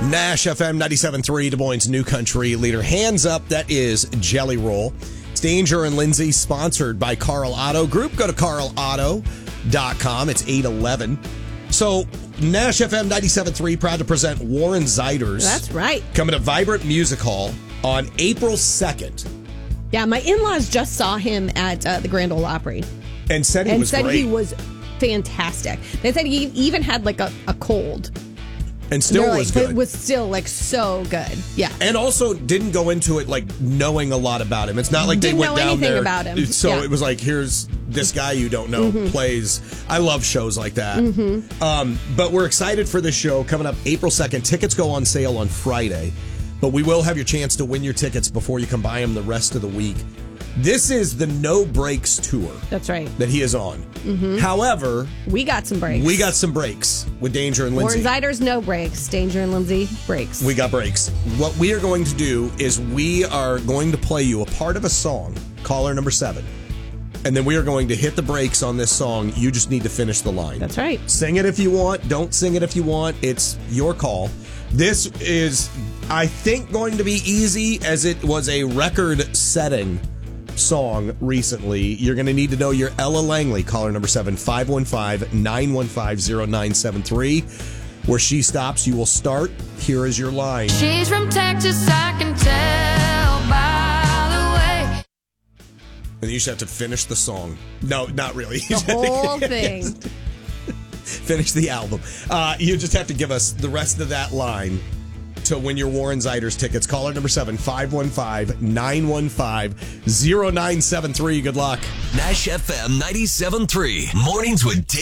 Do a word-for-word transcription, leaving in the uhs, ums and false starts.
Nash F M ninety-seven point three, Des Moines' new country leader. Hands up, that is Jelly Roll. It's Danger and Lindsay, sponsored by Carl Auto Group. Go to carl auto dot com. It's eight eleven. So, Nash F M ninety-seven point three, proud to present Warren Zeiders. That's right. Coming to Vibrant Music Hall on April second. Yeah, my in-laws just saw him at uh, the Grand Ole Opry. And said he and was said great. he was fantastic. They said he even had like a, a cold. And still like, was but good. It was still like so good. Yeah. And also didn't go into it like knowing a lot about him. It's not like Didn't they went know down anything there. about him. So Yeah. it was like, here's this guy you don't know Mm-hmm. plays. I love shows like that. Mm-hmm. Um, but we're excited for this show coming up April second. Tickets go on sale on Friday. But we will have your chance to win your tickets before you can buy them the rest of the week. This is the No Breaks tour That's right. that he is on. Mm-hmm. However, We got some breaks. we got some breaks with Danger and Lindsay. Warren Zeiders, no breaks. Danger and Lindsay, breaks. We got breaks. What we are going to do is we are going to play you a part of a song, caller number seven. And then we are going to hit the brakes on this song. You just need to finish the line. That's right. Sing it if you want. Don't sing it if you want. It's your call. This is, I think, going to be easy as it was a record-setting song recently. You're going to need to know your Ella Langley, caller number seven, five one five, nine one five, zero nine seven three. Where she stops, you will start. Here is your line. She's from Texas, I can tell by the way. And you just have to finish the song. No, not really. The whole thing. Finish the album. Uh, you just have to give us the rest of that line to win your Warren Zeiders tickets. Caller number seven, five one five, nine one five, zero nine seven three. Good luck. Nash F M ninety-seven point three. Mornings with Dave.